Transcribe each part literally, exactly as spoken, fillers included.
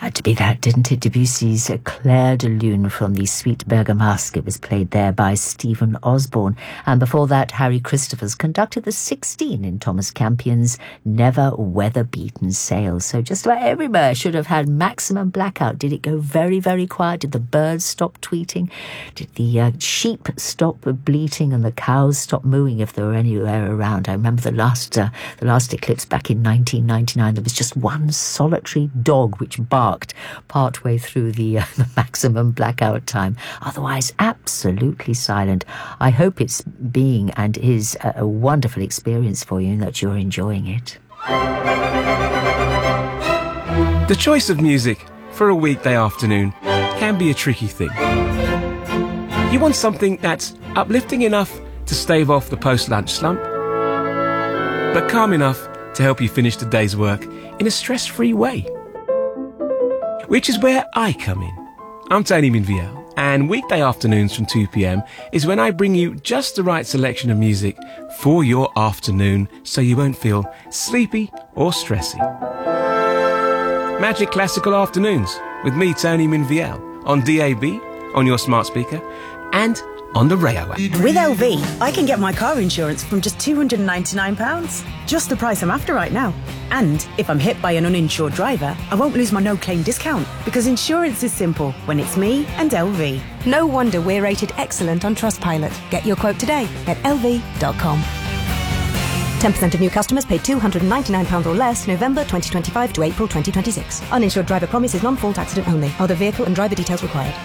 Had to be that, didn't it? Debussy's Claire de Lune from the Sweet Bergamasque. It was played there by Stephen Osborne. And before that, Harry Christophers conducted the sixteen in Thomas Campion's Never Weather Beaten Sail. So just about everywhere should have had maximum blackout. Did it go very, very quiet? Did the birds stop tweeting? Did the uh, sheep stop bleating and the cows stop mooing if there were anywhere around? I remember the last, uh, the last eclipse back in nineteen ninety-nine. There was just one solitary dog which barked partway through the, uh, the maximum blackout time. Otherwise, absolutely silent. I hope it's being and is a, a wonderful experience for you and that you're enjoying it. The choice of music for a weekday afternoon can be a tricky thing. You want something that's uplifting enough to stave off the post-lunch slump, but calm enough to help you finish the day's work in a stress-free way. Which is where I come in. I'm Tony Minviel, and weekday afternoons from two p.m. is when I bring you just the right selection of music for your afternoon so you won't feel sleepy or stressy. Magic Classical Afternoons with me, Tony Minviel, on D A B, on your smart speaker, and on the Rayo app. With L V, I can get my car insurance from just two hundred ninety-nine pounds. Just the price I'm after right now. And if I'm hit by an uninsured driver, I won't lose my no-claim discount, because insurance is simple when it's me and L V. No wonder we're rated excellent on Trustpilot. Get your quote today at L V dot com. ten percent of new customers paid two hundred ninety-nine pounds or less November twenty twenty-five to April twenty twenty-six. Uninsured driver promise is non-fault accident only. Other vehicle and driver details required.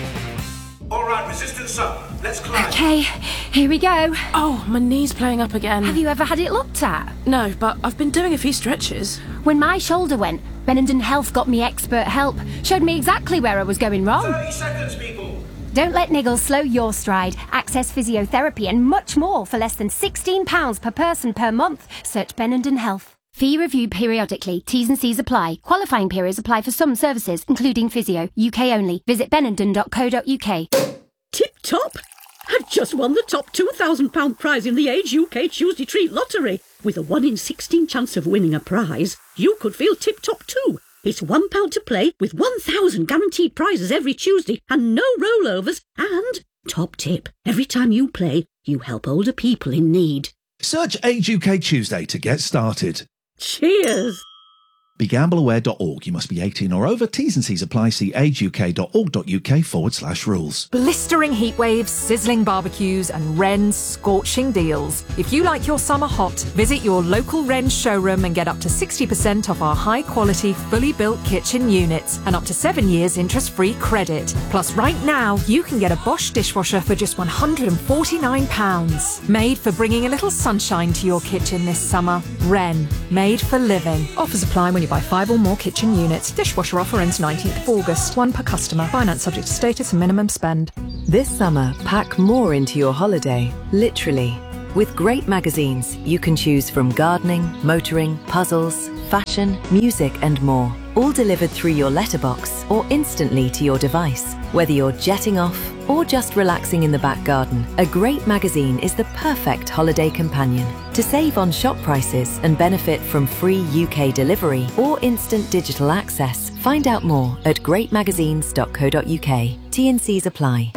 All right, resistance up. Let's climb. Okay, here we go. Oh, my knee's playing up again. Have you ever had it looked at? No, but I've been doing a few stretches. When my shoulder went, Benenden Health got me expert help. Showed me exactly where I was going wrong. thirty seconds, people. Don't let niggles slow your stride. Access physiotherapy and much more for less than sixteen pounds per person per month. Search Benenden Health. Fee reviewed periodically. T's and C's apply. Qualifying periods apply for some services, including physio. U K only. Visit benenden dot co dot U K. Tip top! I've just won the top two thousand pounds prize in the Age U K Tuesday Treat Lottery. With a one in sixteen chance of winning a prize, you could feel tip-top too. It's one pound to play with one thousand guaranteed prizes every Tuesday and no rollovers. And, top tip, every time you play, you help older people in need. Search Age U K Tuesday to get started. Cheers! Be gamble aware dot org. You must be eighteen or over. T's and C's apply. See age U K dot org dot U K forward slash rules. Blistering heat waves, sizzling barbecues and Wren's scorching deals. If you like your summer hot, visit your local Wren's showroom and get up to sixty percent off our high-quality, fully built kitchen units and up to seven years interest-free credit. Plus, right now, you can get a Bosch dishwasher for just one hundred forty-nine pounds. Made for bringing a little sunshine to your kitchen this summer. Wren, made for living. Offers apply when you buy five or more kitchen units. Dishwasher offer ends nineteenth of August. One per customer. Finance subject to status and minimum spend. This summer, pack more into your holiday. Literally. With great magazines, you can choose from gardening, motoring, puzzles, fashion, music and more. All delivered through your letterbox or instantly to your device. Whether you're jetting off or just relaxing in the back garden, a great magazine is the perfect holiday companion. To save on shop prices and benefit from free U K delivery or instant digital access, find out more at great magazines dot co dot U K. T and C's apply.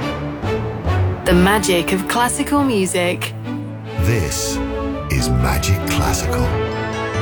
The magic of classical music. This is Magic Classical.